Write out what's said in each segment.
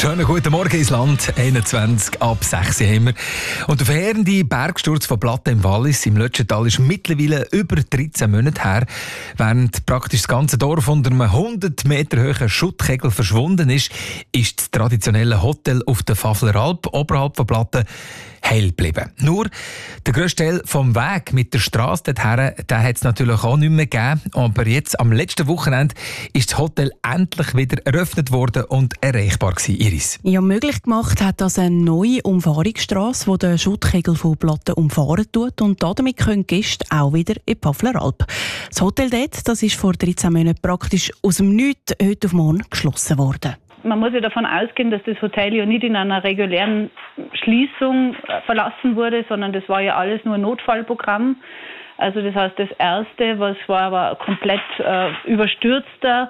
Schönen guten Morgen ins Land, 21 ab 6 haben wir. Und der verheerende Bergsturz von Platten im Wallis im Lötschental ist mittlerweile über 13 Monate her. Während praktisch das ganze Dorf unter einem 100 Meter hohen Schuttkegel verschwunden ist, ist das traditionelle Hotel auf der Pfäffleralp oberhalb von Platten heil geblieben. Nur der grösste Teil vom Weg mit der Strasse dorthin, den hat es natürlich auch nicht mehr gegeben. Aber jetzt, am letzten Wochenende, ist das Hotel endlich wieder eröffnet worden und erreichbar gewesen, Iris. Ja, möglich gemacht hat das eine neue Umfahrungsstrasse, die den Schuttkegel von Platten umfahren tut. Und damit können Gäste auch wieder in die Pfäffleralp. Das Hotel dort, das ist vor 13 Monaten praktisch aus dem Nichts heute auf morgen geschlossen worden. Man muss ja davon ausgehen, dass das Hotel ja nicht in einer regulären Schließung verlassen wurde, sondern das war ja alles nur ein Notfallprogramm. Also das heißt, das Erste, was war ein komplett überstürztes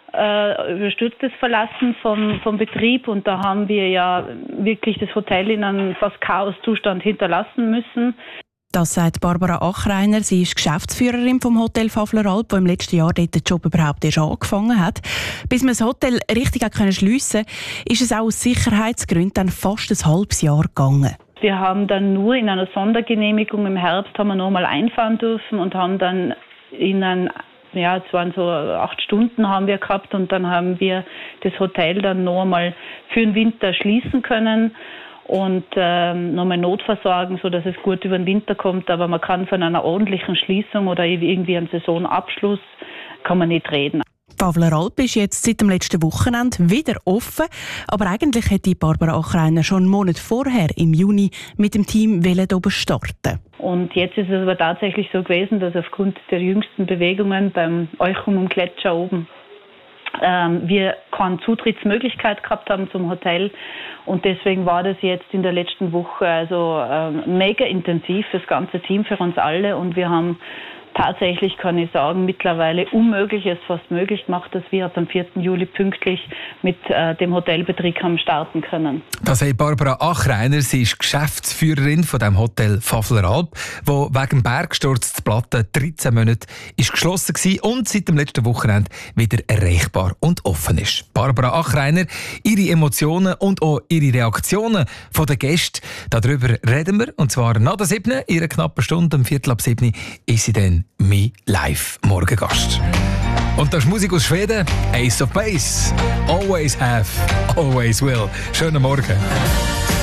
Verlassen vom Betrieb. Und da haben wir ja wirklich das Hotel in einem fast Chaoszustand hinterlassen müssen. Das sagt Barbara Achreiner. Sie ist Geschäftsführerin vom Hotel Pfäffleralp, das im letzten Jahr dort den Job überhaupt erst angefangen hat. Bis man das Hotel richtig schliessen konnte, ist es auch aus Sicherheitsgründen dann fast ein halbes Jahr gegangen. Wir haben dann nur in einer Sondergenehmigung im Herbst haben wir nochmal einfahren dürfen und haben dann es waren so 8 Stunden haben wir gehabt und dann haben wir das Hotel dann nochmal für den Winter schließen können. Und nochmal notversorgen, sodass es gut über den Winter kommt. Aber man kann von einer ordentlichen Schließung oder irgendwie einem Saisonabschluss kann man nicht reden. Pfäffleralp ist jetzt seit dem letzten Wochenende wieder offen. Aber eigentlich hätte Barbara Achreiner schon einen Monat vorher, im Juni, mit dem Team oben starten. Und jetzt ist es aber tatsächlich so gewesen, dass aufgrund der jüngsten Bewegungen beim Euchum-Gletscher oben wir keine Zutrittsmöglichkeit gehabt haben zum Hotel und deswegen war das jetzt in der letzten Woche mega intensiv, das ganze Team für uns alle und wir haben tatsächlich, kann ich sagen, mittlerweile Unmögliches fast möglich gemacht, dass wir ab dem 4. Juli pünktlich mit dem Hotelbetrieb haben starten können. Das sagt Barbara Achreiner. Sie ist Geschäftsführerin von dem Hotel Pfäffleralp, wo wegen Bergsturz zu Platten 13 Monate ist geschlossen war und seit dem letzten Wochenende wieder erreichbar und offen ist. Barbara Achreiner, ihre Emotionen und auch ihre Reaktionen von den Gästen, darüber reden wir. Und zwar nach der 7, in einer knappen Stunde, um 7:15, ist sie dann mein Live-Morgengast. Und das ist Musik aus Schweden, Ace of Base. Always have, always will. Schönen Morgen.